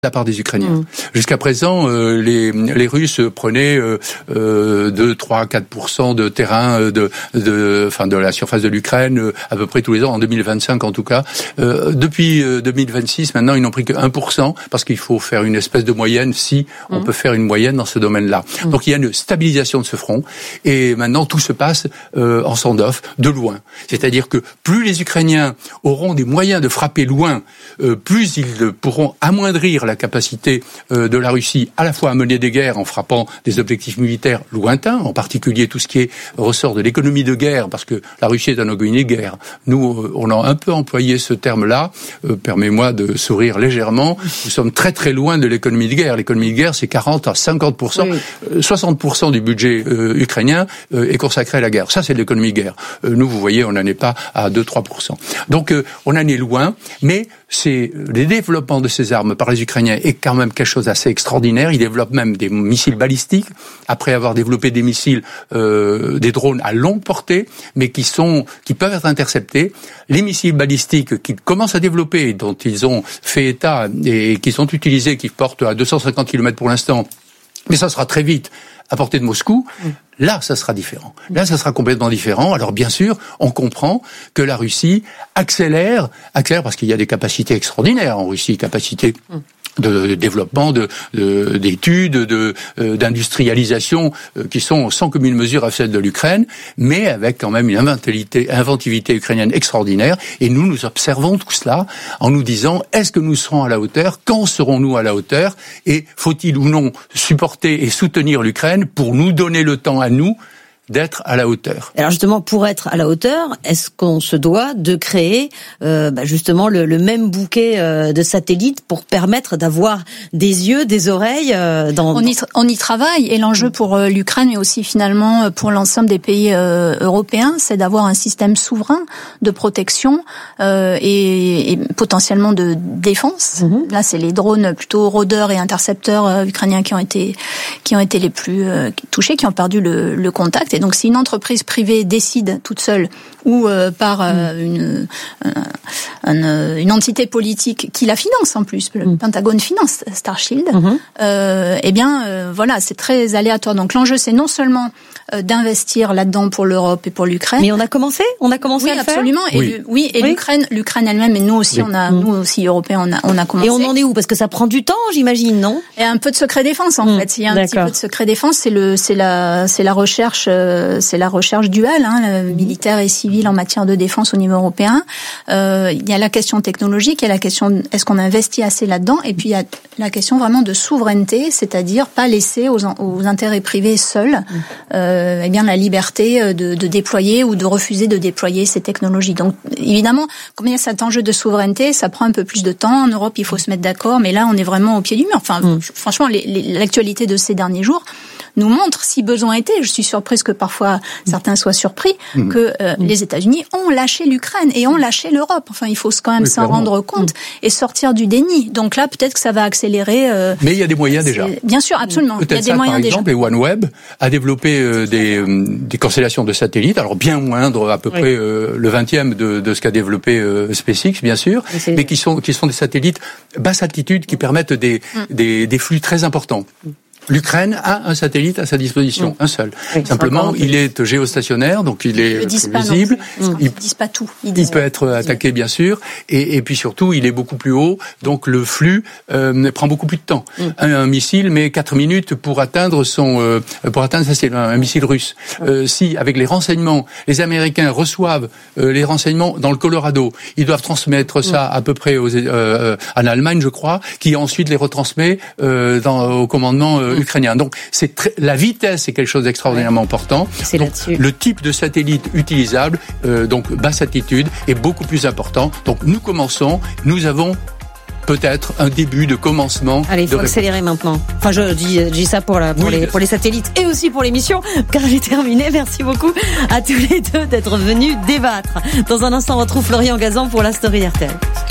la part des Ukrainiens. Jusqu'à présent, les Russes prenaient 2, 3, 4% de terrain de la surface de l'Ukraine à peu près tous les ans, en 2025 en tout cas. Depuis 2026, maintenant, ils n'ont pris que 1% parce qu'il faut faire une espèce de moyenne si on peut faire une moyenne dans ce domaine-là. Donc il y a une stabilisation de ce front et maintenant tout se passe en stand-off, de loin. C'est-à-dire que plus les Ukrainiens auront des moyens de frapper loin, plus ils pourront amoindrir la capacité de la Russie à la fois à mener des guerres en frappant des objectifs militaires lointains, en particulier tout ce qui ressort de l'économie de guerre, parce que la Russie est un économie de guerre. Nous, on a un peu employé ce terme-là. Permets-moi de sourire légèrement. Nous sommes très très loin de l'économie de guerre. L'économie de guerre, c'est 40 à 50%. Oui. 60% du budget ukrainien est consacré à la guerre. Ça, c'est de l'économie de guerre. Nous, vous voyez, on n'en est pas à 2-3%. Donc, on en est loin, mais c'est les développements de ces armes par les Ukrainiens est quand même quelque chose d'assez extraordinaire. Ils développent même des missiles balistiques après avoir développé des missiles, des drones à longue portée, mais qui peuvent être interceptés. Les missiles balistiques qu'ils commencent à développer, dont ils ont fait état et qui sont utilisés, qui portent à 250 km pour l'instant, mais ça sera très vite à portée de Moscou. Là, ça sera différent. Là, ça sera complètement différent. Alors, bien sûr, on comprend que la Russie accélère parce qu'il y a des capacités extraordinaires en Russie, capacités de développement, d'études, d'industrialisation qui sont sans commune mesure à celle de l'Ukraine, mais avec quand même une inventivité ukrainienne extraordinaire. Et nous observons tout cela en nous disant, est-ce que nous serons à la hauteur? Quand serons-nous à la hauteur? Et faut-il ou non supporter et soutenir l'Ukraine pour nous donner le temps à nous d'être à la hauteur. Alors justement, pour être à la hauteur, est-ce qu'on se doit de créer justement le même bouquet de satellites pour permettre d'avoir des yeux, des oreilles On y travaille, et l'enjeu pour l'Ukraine, mais aussi finalement pour l'ensemble des pays européens, c'est d'avoir un système souverain de protection et potentiellement de défense. Là, c'est les drones plutôt rôdeurs et intercepteurs ukrainiens qui ont été les plus touchés, qui ont perdu le contact. Et donc, si une entreprise privée décide toute seule ou par une entité politique qui la finance en plus, le Pentagone finance Starshield, voilà, c'est très aléatoire. Donc l'enjeu, c'est non seulement d'investir là-dedans pour l'Europe et pour l'Ukraine. Mais on a commencé à le faire. Absolument. Et l'Ukraine elle-même, et nous aussi, nous aussi Européens, on a commencé. Et on en est où? Parce que ça prend du temps, j'imagine, non? Et un peu de secret défense, en fait. Il y a un petit peu de secret défense, c'est la recherche duale, militaire et civile en matière de défense au niveau européen. Il y a la question technologique, il y a la question est-ce qu'on investit assez là-dedans, et puis il y a la question vraiment de souveraineté, c'est-à-dire pas laisser aux intérêts privés seuls la liberté de déployer ou de refuser de déployer ces technologies. Donc évidemment, comme il y a cet enjeu de souveraineté, ça prend un peu plus de temps. En Europe, il faut se mettre d'accord, mais là, on est vraiment au pied du mur. Enfin, franchement, l'actualité de ces derniers jours nous montre, si besoin était, je suis surprise que parfois certains soient surpris, que les États-Unis ont lâché l'Ukraine et ont lâché l'Europe. Enfin, il faut quand même s'en rendre compte et sortir du déni. Donc là, peut-être que ça va accélérer. Mais il y a des moyens déjà. Bien sûr, absolument. Peut-être il y a des moyens par exemple, déjà. Et OneWeb a développé des constellations de satellites, alors bien moindres, à peu près le 20e de ce qu'a développé SpaceX, bien sûr, mais qui sont des satellites basse altitude qui permettent des flux très importants. L'Ukraine a un satellite à sa disposition, un seul. Simplement, il est géostationnaire, donc il est visible. Il ne dit pas tout. Il peut être attaqué, bien sûr, et puis surtout, il est beaucoup plus haut, donc le flux prend beaucoup plus de temps. Un missile met 4 minutes pour atteindre ça, c'est un missile russe. Si, avec les renseignements, les Américains reçoivent les renseignements dans le Colorado, ils doivent transmettre ça à peu près en Allemagne, je crois, qui ensuite les retransmet au commandement ukrainien. Donc la vitesse est quelque chose d'extraordinairement important. Donc, le type de satellite utilisable, donc basse altitude, est beaucoup plus important. Donc nous avons peut-être un début de commencement. Allez, il faut accélérer maintenant. Enfin, je dis ça pour les satellites et aussi pour l'émission, car j'ai terminé. Merci beaucoup à tous les deux d'être venus débattre. Dans un instant, on retrouve Florian Gazan pour la Story RTL.